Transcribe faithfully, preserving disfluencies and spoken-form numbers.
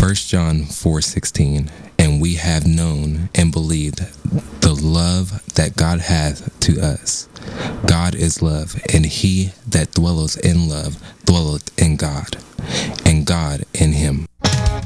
First John four sixteen, and we have known and believed the love that God hath to us. God is love, and he that dwelleth in love dwelleth in God, and God in him.